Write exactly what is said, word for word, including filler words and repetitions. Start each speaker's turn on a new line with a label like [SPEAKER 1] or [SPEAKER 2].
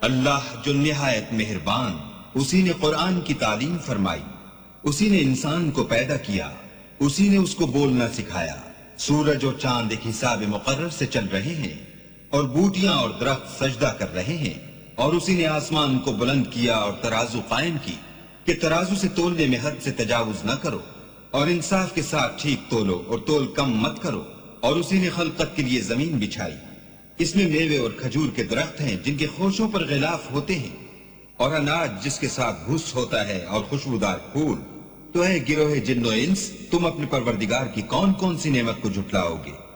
[SPEAKER 1] अल्लाह जो निहायत मेहरबान, उसी ने कुरान की तालीम फरमाई, उसी ने इंसान को पैदा किया, उसी ने उसको बोलना सिखाया। सूरज और चांद एक हिसाब मुकर्रर से चल रहे हैं और बूटियां और दरख्त सजदा कर रहे हैं। और उसी ने आसमान को बुलंद किया और तराजू कायम की कि तराजू से तोलने में हद से तजावुज न करो और इंसाफ के साथ ठीक तोलो और तोल कम मत करो। और उसी ने खलकत के लिए जमीन बिछाई, इसमें मेवे और खजूर के दरख्त हैं जिनके खोशों पर गिलाफ होते हैं और अनाज जिसके साथ भूस होता है और खुशबूदार फूल। तो है गिरोहे जिन्नो इंस, तुम अपने परवरदिगार की कौन कौन सी नेमत को झुटलाओगे?